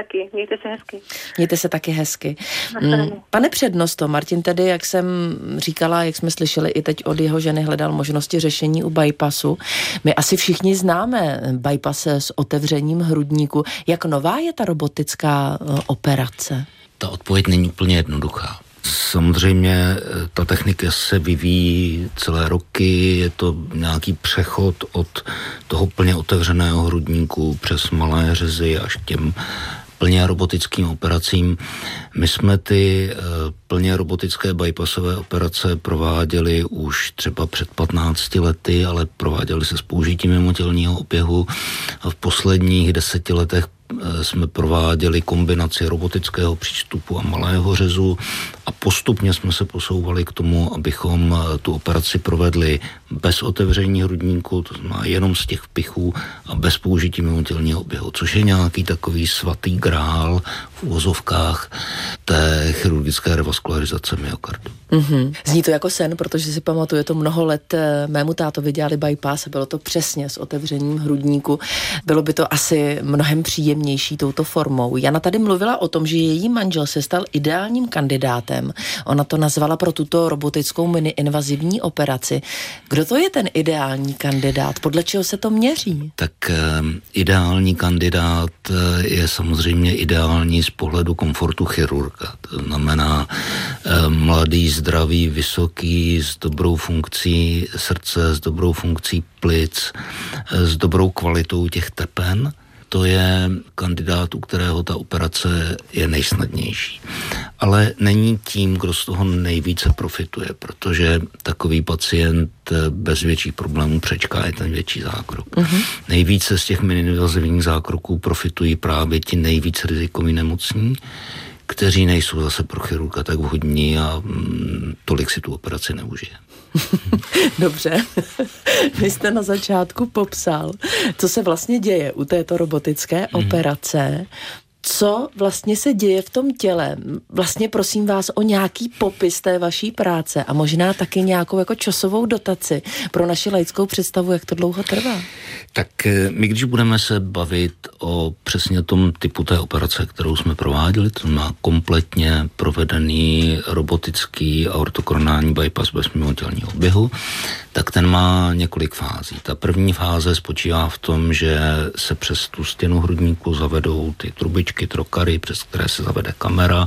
taky. Mějte se hezky. Mějte se taky hezky. Pane přednosto, Martin tedy, jak jsem říkala, jak jsme slyšeli i teď od jeho ženy, hledal možnosti řešení u bypassu. My asi všichni známe bypass s otevřením hrudníku. Jak nová je ta robotická operace? Ta odpověď není úplně jednoduchá. Samozřejmě ta technika se vyvíjí celé roky, je to nějaký přechod od toho plně otevřeného hrudníku přes malé řezy až k těm plně robotickým operacím. My jsme ty plně robotické bypassové operace prováděli už třeba před 15 lety, ale prováděli se s použitím mimotělního oběhu a v posledních 10 letech jsme prováděli kombinaci robotického přístupu a malého řezu a postupně jsme se posouvali k tomu, abychom tu operaci provedli bez otevření hrudníku, to znamená jenom z těch vpichů a bez použití mimotělního oběhu, což je nějaký takový svatý grál v uvozovkách té chirurgické revaskularizace myokardu. Zní to jako sen, protože si pamatuju, to mnoho let mému tátovi dělali bypass a bylo to přesně s otevřením hrudníku. Bylo by to asi mnohem příjemnější touto formou. Jana tady mluvila o tom, že její manžel se stal ideálním kandidátem. Ona to nazvala pro tuto robotickou miniinvazivní operaci. Kdo to je ten ideální kandidát? Podle čeho se to měří? Tak ideální kandidát je samozřejmě ideální z pohledu komfortu chirurga. To znamená mladý, zdravý, vysoký, s dobrou funkcí srdce, s dobrou funkcí plic, s dobrou kvalitou těch tepen. To je kandidát, u kterého ta operace je nejsnadnější. Ale není tím, kdo z toho nejvíce profituje, protože takový pacient bez větších problémů přečká i ten větší zákrok. Nejvíce z těch miniinvazivních zákroků profitují právě ti nejvíc rizikoví nemocní, kteří nejsou zase pro chirurga tak vhodní a tolik si tu operaci neužije. Dobře, vy jste na začátku popsal, co se vlastně děje u této robotické operace. Co vlastně se děje v tom těle? Vlastně prosím vás o nějaký popis té vaší práce a možná taky nějakou jako časovou dotaci pro naši laickou představu, jak to dlouho trvá. Tak my, když budeme se bavit o přesně tom typu té operace, kterou jsme prováděli, to má kompletně provedený robotický aortokoronální bypass bez mimotělního oběhu, tak ten má několik fází. Ta první fáze spočívá v tom, že se přes tu stěnu hrudníku zavedou ty trubičky, trokary, přes které se zavede kamera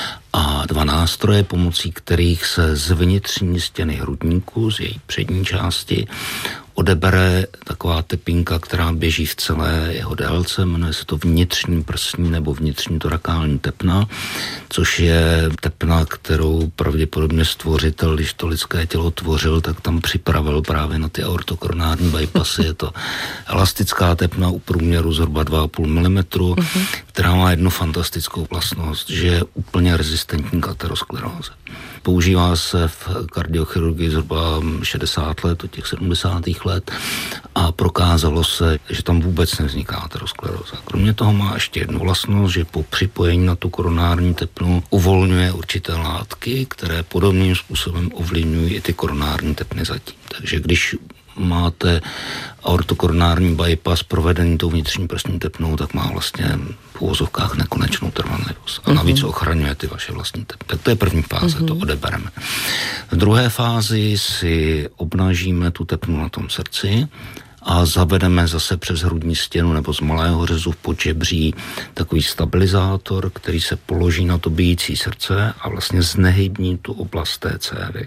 a 2 nástroje, pomocí kterých se z vnitřní stěny hrudníku, z její přední části, odebere taková tepinka, která běží v celé jeho délce, jmenuje se to vnitřní prsní nebo vnitřní torakální tepna, což je tepna, kterou pravděpodobně stvořitel, když to lidské tělo tvořil, tak tam připravil právě na ty aortokoronární bypassy. Je to elastická tepna u průměru zhruba 2,5 mm, která má jednu fantastickou vlastnost, že je úplně rezistentní k ateroskleróze. Používá se v kardiochirurgii zhruba 60 let, od těch 70. let a prokázalo se, že tam vůbec nevzniká ateroskleróza. Kromě toho má ještě jednu vlastnost, že po připojení na tu koronární tepnu uvolňuje určité látky, které podobným způsobem ovlivňují i ty koronární tepny zatím. Takže když máte aortokoronární bypass provedený tou vnitřní prsní tepnou, tak má vlastně v uvozovkách nekonečnou trvanlivost. A navíc ochraňuje ty vaše vlastní tepny. Tak to je první fáze, to odebereme. V druhé fázi si obnažíme tu tepnu na tom srdci a zavedeme zase přes hrudní stěnu nebo z malého řezu v podžebří takový stabilizátor, který se položí na to bijící srdce a vlastně znehybní tu oblast té cévy.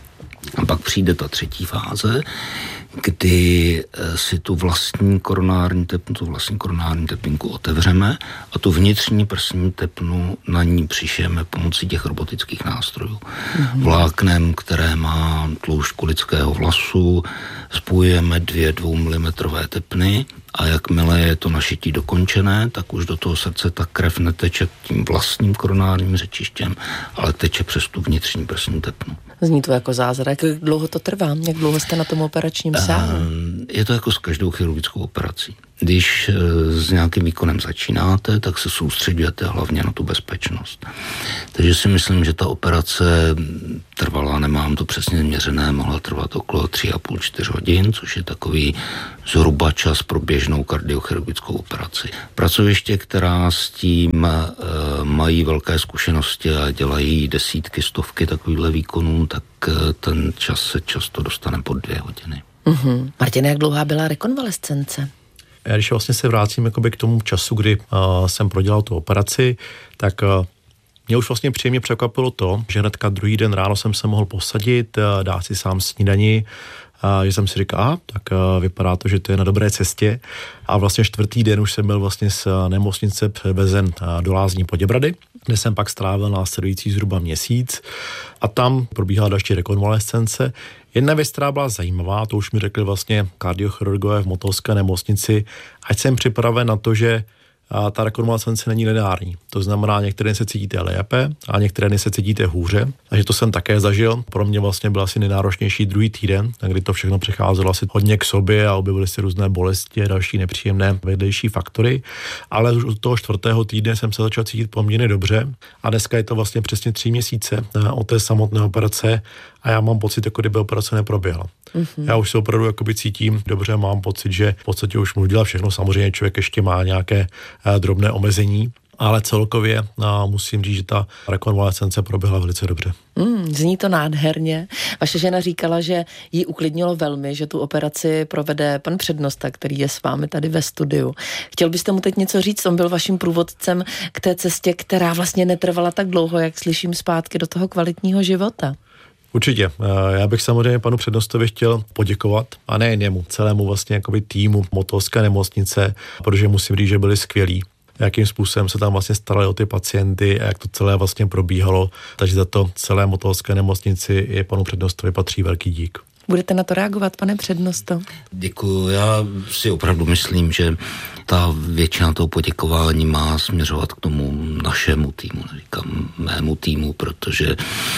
A pak přijde ta třetí fáze, kdy si tu vlastní koronární tepninku otevřeme a tu vnitřní prsní tepnu na ní přišijeme pomocí těch robotických nástrojů. Vláknem, které má tloušťku lidského vlasu, spojujeme 2 mm tepny a jakmile je to našití dokončené, tak už do toho srdce ta krev neteče tím vlastním koronárním řečištěm, ale teče přes tu vnitřní prsní tepnu. Zní to jako zázrak. Jak dlouho to trvá? Jak dlouho jste na tom operačním sále? Je to jako s každou chirurgickou operací. Když s nějakým výkonem začínáte, tak se soustředujete hlavně na tu bezpečnost. Takže si myslím, že ta operace trvala, nemám to přesně změřené, mohla trvat okolo 3,5-4 hodin, což je takový zhruba čas pro běžnou kardiochirurgickou operaci. Pracoviště, která s tím mají velké zkušenosti a dělají desítky, stovky takovýchhle výkonů, tak ten čas se často dostane pod 2 hodiny. Martin, jak dlouhá byla rekonvalescence? Já když vlastně se vrátím k tomu času, kdy jsem prodělal tu operaci, tak mě už vlastně příjemně překvapilo to, že hnedka druhý den ráno jsem se mohl posadit, dát si sám snídani, že jsem si říkal, tak vypadá to, že to je na dobré cestě. A vlastně 4. den už jsem byl vlastně z nemocnice převezen do Lázní Poděbrady, kde jsem pak strávil následující zhruba měsíc a tam probíhala další rekonvalescence. Jedna věc, která byla zajímavá, to už mi řekli vlastně kardiochirurgové v Motolské nemocnici, ať jsem připraven na to, že ta rekonvalescence není lineární. To znamená, některé dny se cítíte lépe a některé dny se cítíte hůře. Takže to jsem také zažil. Pro mě vlastně byl asi nejnáročnější druhý týden, kdy to všechno přicházelo asi hodně k sobě a objevily se různé bolesti a další nepříjemné vedlejší faktory. Ale už od toho 4. týdne jsem se začal cítit poměrně dobře a dneska je to vlastně přesně 3 měsíce od té samotné operace a já mám pocit, jako kdyby operace neproběhla. Já už se opravdu jakoby cítím dobře, mám pocit, že v podstatě už můžu dělat všechno. Samozřejmě člověk ještě má nějaké drobné omezení, ale celkově musím říct, že ta rekonvalescence proběhla velice dobře. Zní to nádherně. Vaše žena říkala, že jí uklidnilo velmi, že tu operaci provede pan přednosta, který je s vámi tady ve studiu. Chtěl byste mu teď něco říct? On byl vaším průvodcem k té cestě, která vlastně netrvala tak dlouho, jak slyším, zpátky do toho kvalitního života. Určitě. Já bych samozřejmě panu přednostovi chtěl poděkovat a nejen jemu, celému vlastně jakoby týmu Motolské nemocnice, protože musím říct, že byli skvělí. Jakým způsobem se tam vlastně starali o ty pacienty a jak to celé vlastně probíhalo. Takže za to celé Motolské nemocnici i panu přednostovi patří velký dík. Budete na to reagovat, pane přednosto? Děkuju. Já si opravdu myslím, že ta většina toho poděkování má směřovat k tomu našemu týmu, neříkám mému týmu, protože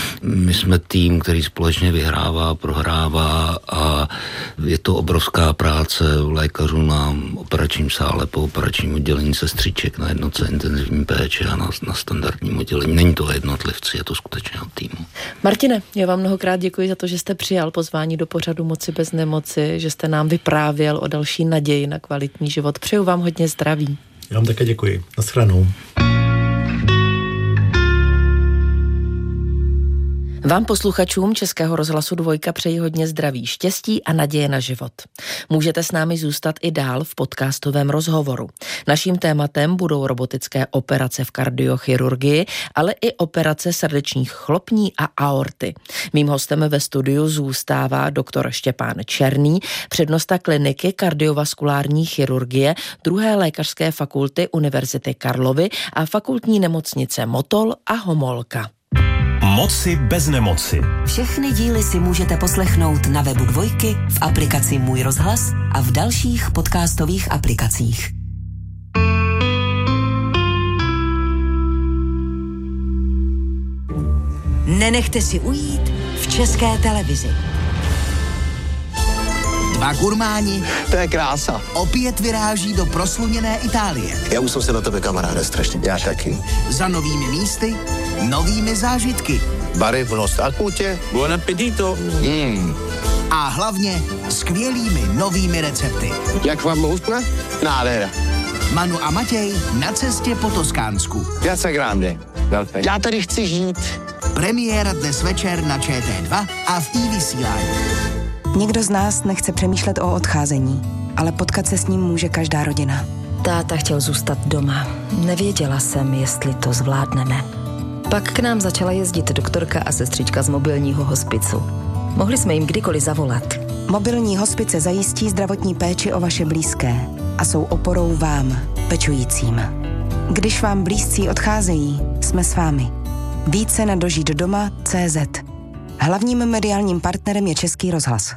my jsme tým, který společně vyhrává, prohrává a je to obrovská práce lékařů na operačním sále, po operačním oddělení, sestřiček na jednotce intenzivní péče a na standardním oddělení. Není to jednotlivci, je to skutečně o týmu. Martine, já vám mnohokrát děkuji za to, že jste přijal pozvání do pořadu Moci bez nemoci, že jste nám vyprávěl o další naději na kvalitní život. Přeju vám hodně zdraví. Já vám také děkuji. Naschledanou. Vám posluchačům Českého rozhlasu Dvojka přeji hodně zdraví, štěstí a naděje na život. Můžete s námi zůstat i dál v podcastovém rozhovoru. Naším tématem budou robotické operace v kardiochirurgii, ale i operace srdečních chlopní a aorty. Mým hostem ve studiu zůstává doktor Štěpán Černý, přednosta kliniky kardiovaskulární chirurgie 2. lékařské fakulty Univerzity Karlovy a fakultní nemocnice Motol a Homolka. Moci bez nemoci. Všechny díly si můžete poslechnout na webu Dvojky, v aplikaci Můj rozhlas a v dalších podcastových aplikacích. Nenechte si ujít v České televizi. 2 gurmáni. To je krása. Opět vyráží do prosluněné Itálie. Já už jsem se na tebe, kamaráde, strašně. Já taky. Za novými místy, novými zážitky. Barevnost a chutě. Buon appetito. A hlavně skvělými novými recepty. Jak vám chutná? Nádhera. Manu a Matěj na cestě po Toskánsku. Piazza Grande. Já tady chci žít. Premiéra dnes večer na ČT2 a v iVysílání. Nikdo z nás nechce přemýšlet o odcházení, ale potkat se s ním může každá rodina. Táta chtěl zůstat doma. Nevěděla jsem, jestli to zvládneme. Pak k nám začala jezdit doktorka a sestřička z mobilního hospicu. Mohli jsme jim kdykoliv zavolat. Mobilní hospice zajistí zdravotní péči o vaše blízké a jsou oporou vám, pečujícím. Když vám blízcí odcházejí, jsme s vámi. Více na dožitdoma.cz. Hlavním mediálním partnerem je Český rozhlas.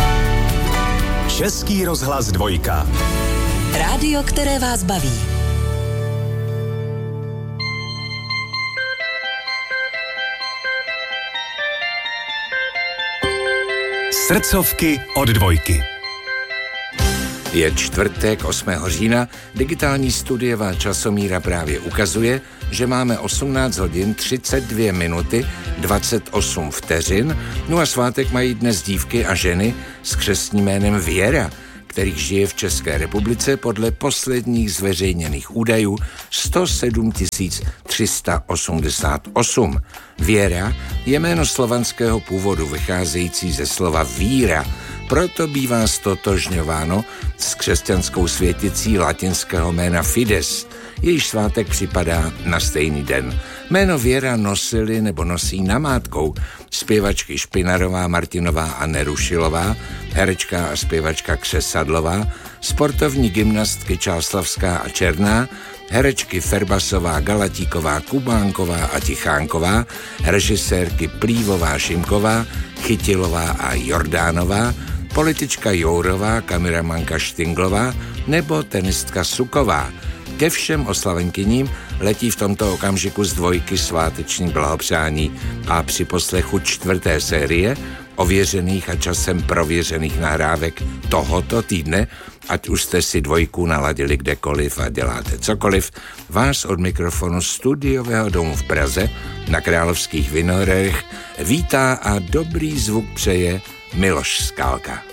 Český rozhlas Dvojka. Rádio, které vás baví. Srdcovky od Dvojky. Je čtvrtek 8. října, digitální studiová časomíra právě ukazuje, že máme 18 hodin 32 minuty 28 vteřin, no a svátek mají dnes dívky a ženy s křestním jménem Věra, kterých žije v České republice podle posledních zveřejněných údajů 107 388. Věra je jméno slovanského původu vycházející ze slova víra, proto bývá stotožňováno s křesťanskou světicí latinského jména Fides, jejíž svátek připadá na stejný den. Jméno Věra nosili nebo nosí namátkou zpěvačky Špinarová, Martinová a Nerušilová, herečka a zpěvačka Křesadlová, sportovní gymnastky Čáslavská a Černá, herečky Ferbasová, Galatíková, Kubánková a Tichánková, režisérky Plívová, Šimková, Chytilová a Jordánová, politička Jourová, kameramanka Štinglová nebo tenistka Suková. Ke všem oslavenkyním letí v tomto okamžiku z Dvojky sváteční blahopřání a při poslechu 4. série ověřených a časem prověřených nahrávek tohoto týdne, ať už jste si Dvojku naladili kdekoliv a děláte cokoliv, vás od mikrofonu studiového domu v Praze na Královských Vinohradech vítá a dobrý zvuk přeje Miloš Skálka.